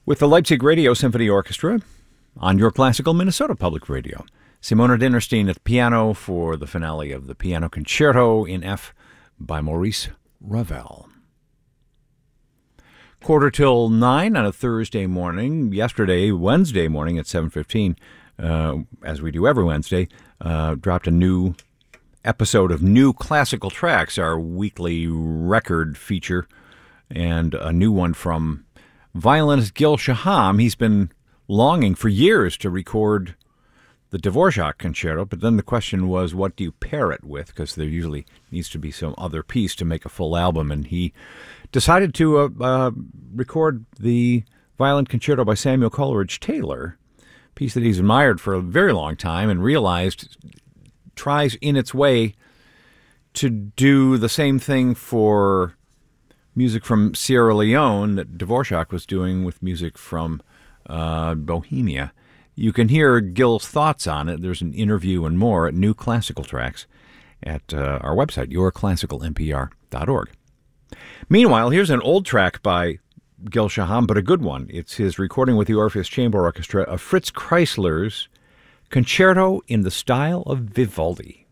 With the Leipzig Radio Symphony Orchestra on your classical Minnesota Public Radio. Simona Dinnerstein at the piano for the finale of the Piano Concerto in F by Maurice Ravel. 8:45 on a Thursday morning. Yesterday, Wednesday morning at 7:15, as we do every Wednesday, dropped a new episode of New Classical Tracks, our weekly record feature, and a new one from violinist Gil Shaham. He's been longing for years to record the Dvorak Concerto, but then the question was, what do you pair it with? Because there usually needs to be some other piece to make a full album, and he decided to record the Violin Concerto by Samuel Coleridge Taylor, a piece that he's admired for a very long time and realized tries in its way to do the same thing for music from Sierra Leone that Dvorak was doing with music from Bohemia. You can hear Gil's thoughts on it. There's an interview and more at New Classical Tracks at our website, yourclassicalnpr.org. Meanwhile, here's an old track by Gil Shaham, but a good one. It's his recording with the Orpheus Chamber Orchestra of Fritz Kreisler's Concerto in the Style of Vivaldi.